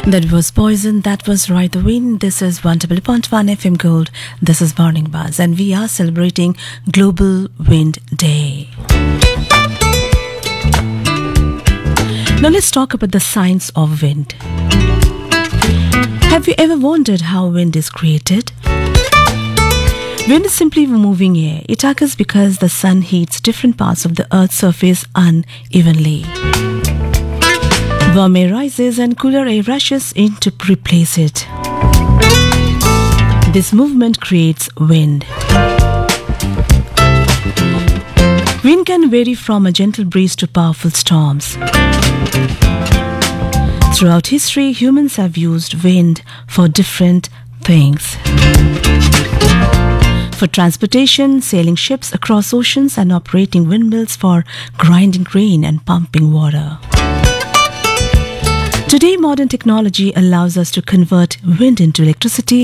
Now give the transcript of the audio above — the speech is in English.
That was Poison, that was Ride the Wind. This is 100.1 FM Gold. This is Morning Buzz, and we are celebrating Global Wind Day. Now let's talk about the science of wind. Have you ever wondered how wind is created? Wind is simply moving air. It occurs because the sun heats different parts of the Earth's surface unevenly. Warm air rises and cooler air rushes in to replace it. This movement creates wind. Wind can vary from a gentle breeze to powerful storms. Throughout history, humans have used wind for different things. For transportation, sailing ships across oceans, and operating windmills for grinding grain and pumping water. Today, modern technology allows us to convert wind into electricity